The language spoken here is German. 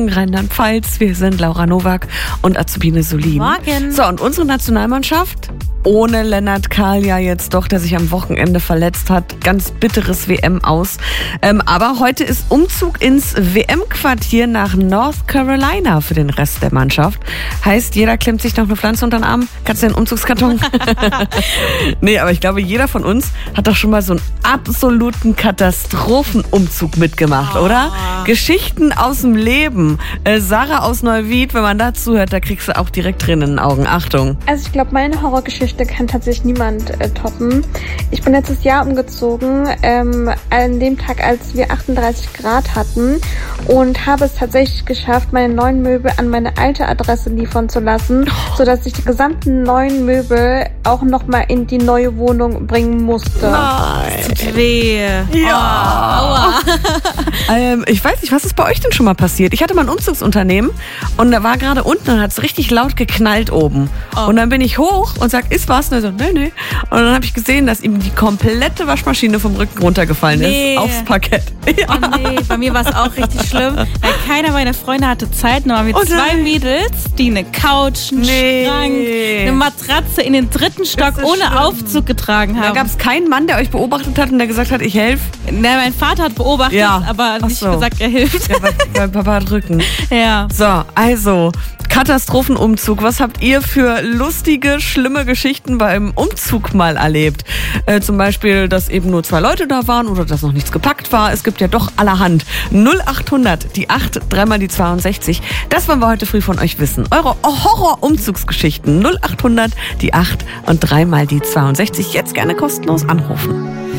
Rheinland-Pfalz. Wir sind Laura Nowak und Azubine Solin. Morgen. So, und unsere Nationalmannschaft? Ohne Lennart Kallja jetzt doch, der sich am Wochenende verletzt hat. Ganz bitteres WM aus. Aber heute ist Umzug ins WM-Quartier nach North Carolina für den Rest der Mannschaft. Heißt, jeder klemmt sich noch eine Pflanze unter den Arm. Kannst du den Umzugskarton? Nee, aber ich glaube, jeder von uns hat doch schon mal so einen absoluten Katastrophenumzug mitgemacht, oder? Geschichten aus dem Leben. Sarah aus Neuwied, wenn man da zuhört, da kriegst du auch direkt Tränen in den Augen. Achtung. Also ich glaube, meine Horrorgeschichte kann tatsächlich niemand toppen. Ich bin letztes Jahr umgezogen, an dem Tag, als wir 38 Grad hatten, und habe es tatsächlich geschafft, meine neuen Möbel an meine alte Adresse liefern zu lassen, sodass ich die gesamten neuen Möbel auch nochmal in die neue Wohnung bringen musste. Nein. Tut weh. Ja. Ich weiß nicht, was ist bei euch denn schon mal passiert? Ich hatte mal ein Umzugsunternehmen und da war gerade unten und hat es richtig laut geknallt oben. Und dann bin ich hoch und sag, ist was? Und er so, nee. Und dann habe ich gesehen, dass ihm die komplette Waschmaschine vom Rücken runtergefallen ist. Aufs Parkett. Ja. Oh nee, bei mir war es auch richtig schlimm, weil keiner meiner Freunde hatte Zeit. Nur waren wir zwei Mädels, die eine Couch, einen Schrank, eine Matratze in den 3. Stock ohne schlimm. Aufzug getragen haben. Da gab es keinen Mann, der euch beobachtet hat und der gesagt hat, ich helfe. Mein Vater hat beobachtet, aber nicht gesagt, er hilft. Ja, weil Papa hat Rücken. Ja. So, also Katastrophenumzug. Was habt ihr für lustige, schlimme Geschichten beim Umzug mal erlebt? Zum Beispiel, dass eben nur 2 Leute da waren oder dass noch nichts gepackt war. Es gibt ja doch allerhand. 0800, die 8, 3 mal die 62. Das wollen wir heute früh von euch wissen. Eure Horror-Umzugsgeschichten. 0800, die 8 und 3 mal die 62. Jetzt gerne kostenlos anrufen.